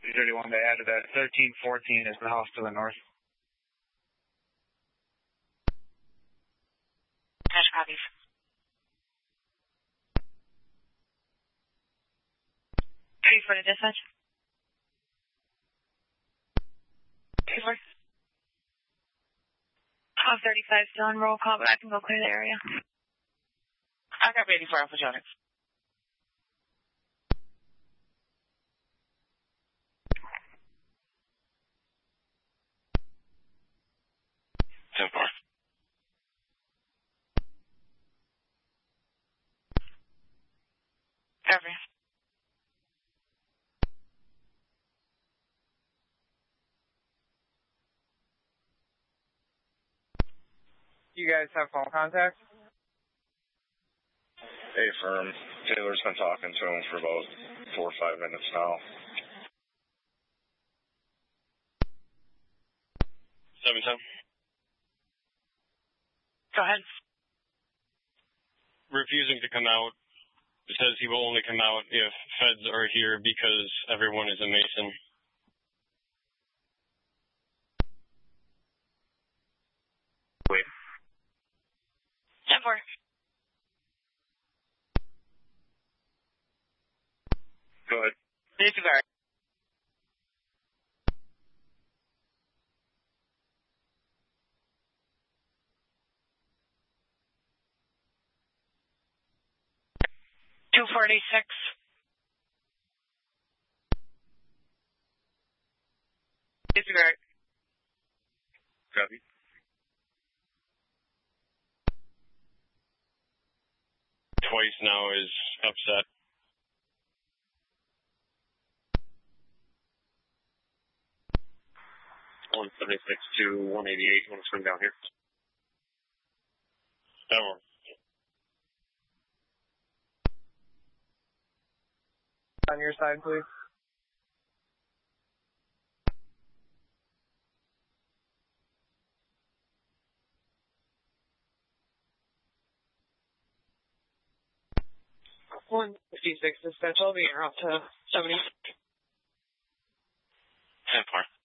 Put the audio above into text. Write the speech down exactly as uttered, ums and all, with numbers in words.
two thirty-one, they added that. thirteen fourteen is the house to the north. Cash copies. Ready for the dispatch? Ready for Top thirty-five still on roll call, but I can go clear the area. I got ready for Alpha Jonix. ten four. Copy. You guys have phone contact? Hey, firm. Taylor's been talking to him for about four or five minutes now. seven ten. Go ahead. Refusing to come out. It says he will only come out if feds are here because everyone is a Mason. Wait. ten four. Go ahead. Disregard. two forty-six. Disregard. Copy. Twice now is upset. one seventy-six to one eighty-eight. You want to swing down here? That one. On your side, please. one fifty-six dispatch. I'll be out to seventy. ten four.